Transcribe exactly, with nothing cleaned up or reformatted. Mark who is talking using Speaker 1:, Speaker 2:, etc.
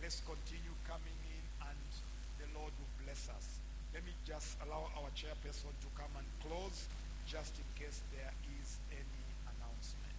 Speaker 1: let's continue coming in and the Lord will bless us. Let me just allow our chairperson to come and close just in case there is any announcement.